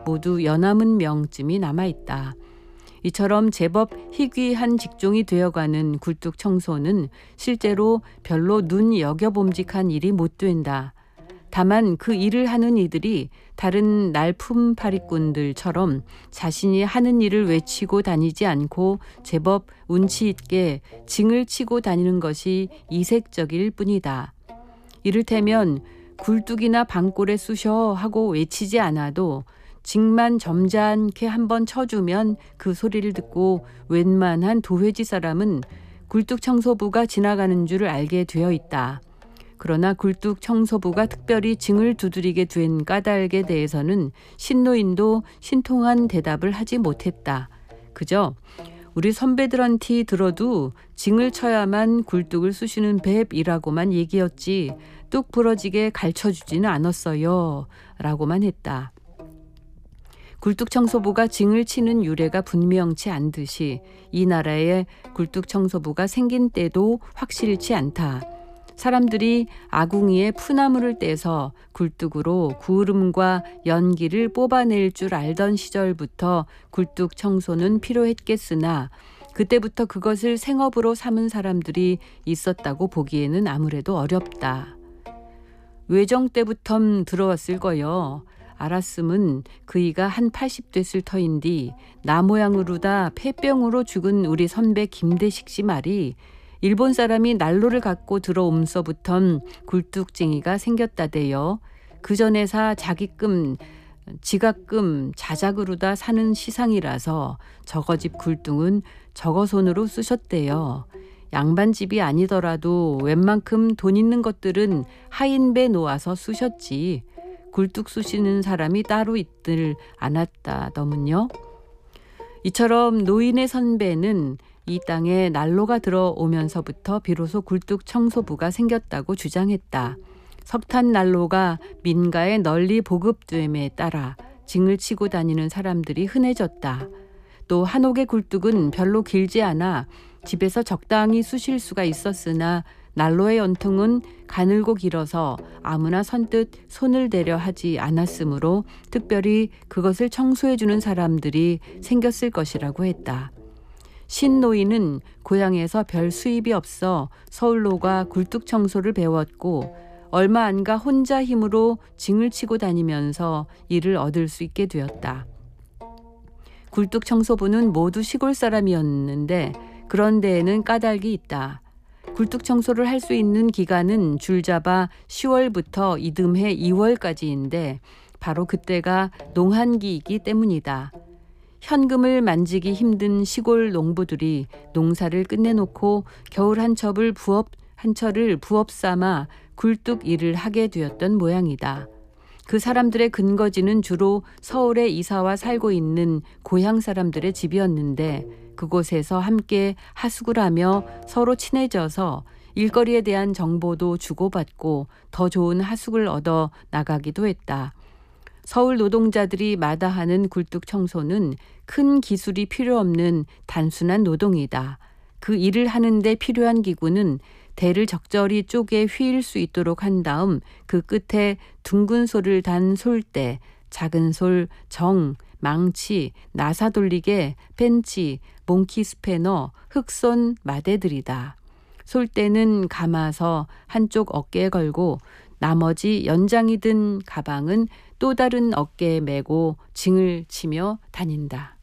모두 연함은 명쯤이 남아있다. 이처럼 제법 희귀한 직종이 되어가는 굴뚝 청소는 실제로 별로 눈 여겨봄직한 일이 못 된다. 다만 그 일을 하는 이들이 다른 날품파리꾼들처럼 자신이 하는 일을 외치고 다니지 않고 제법 운치 있게 징을 치고 다니는 것이 이색적일 뿐이다. 이를테면 굴뚝이나 방골에 쑤셔 하고 외치지 않아도 징만 점잖게 한번 쳐주면 그 소리를 듣고 웬만한 도회지 사람은 굴뚝 청소부가 지나가는 줄을 알게 되어 있다. 그러나 굴뚝 청소부가 특별히 징을 두드리게 된 까닭에 대해서는 신노인도 신통한 대답을 하지 못했다. 그저 우리 선배들한테 들어도 징을 쳐야만 굴뚝을 쑤시는 법이라고만 얘기했지 뚝 부러지게 가르쳐주지는 않았어요 라고만 했다. 굴뚝 청소부가 징을 치는 유래가 분명치 않듯이 이 나라에 굴뚝 청소부가 생긴 때도 확실치 않다. 사람들이 아궁이에 푸나물을 떼서 굴뚝으로 구름과 연기를 뽑아낼 줄 알던 시절부터 굴뚝 청소는 필요했겠으나 그때부터 그것을 생업으로 삼은 사람들이 있었다고 보기에는 아무래도 어렵다. 외정 때부터 들어왔을 거요. 알았음은 그이가 한 80 됐을 터인디 나 모양으로다 폐병으로 죽은 우리 선배 김대식 씨 말이 일본 사람이 난로를 갖고 들어옴서부턴 굴뚝쟁이가 생겼다대요. 그전에사 자기끔 지가끔 자작으로다 사는 시상이라서 저거집 굴뚝은 저거 손으로 쑤셨대요. 양반집이 아니더라도 웬만큼 돈 있는 것들은 하인배 놓아서 쑤셨지. 굴뚝 쑤시는 사람이 따로 있들 않았다더문요. 이처럼 노인의 선배는 이 땅에 난로가 들어오면서부터 비로소 굴뚝 청소부가 생겼다고 주장했다. 석탄 난로가 민가에 널리 보급됨에 따라 징을 치고 다니는 사람들이 흔해졌다. 또 한옥의 굴뚝은 별로 길지 않아 집에서 적당히 쑤실 수가 있었으나 난로의 연통은 가늘고 길어서 아무나 선뜻 손을 대려 하지 않았으므로 특별히 그것을 청소해주는 사람들이 생겼을 것이라고 했다. 신노인은 고향에서 별 수입이 없어 서울로가 굴뚝 청소를 배웠고 얼마 안 가 혼자 힘으로 징을 치고 다니면서 일을 얻을 수 있게 되었다. 굴뚝 청소부는 모두 시골 사람이었는데 그런 데에는 까닭이 있다. 굴뚝 청소를 할 수 있는 기간은 줄잡아 10월부터 이듬해 2월까지인데 바로 그때가 농한기이기 때문이다. 현금을 만지기 힘든 시골 농부들이 농사를 끝내놓고 겨울 한철을 부업 삼아 굴뚝 일을 하게 되었던 모양이다. 그 사람들의 근거지는 주로 서울에 이사와 살고 있는 고향 사람들의 집이었는데 그곳에서 함께 하숙을 하며 서로 친해져서 일거리에 대한 정보도 주고받고 더 좋은 하숙을 얻어 나가기도 했다. 서울 노동자들이 마다하는 굴뚝 청소는 큰 기술이 필요 없는 단순한 노동이다. 그 일을 하는데 필요한 기구는 대를 적절히 쪼개 휘일 수 있도록 한 다음 그 끝에 둥근 솔을 단 솔대, 작은 솔, 정, 망치, 나사 돌리개, 펜치, 몽키 스패너, 흑손 마대들이다. 솔대는 감아서 한쪽 어깨에 걸고 나머지 연장이 든 가방은 또 다른 어깨에 메고 징을 치며 다닌다.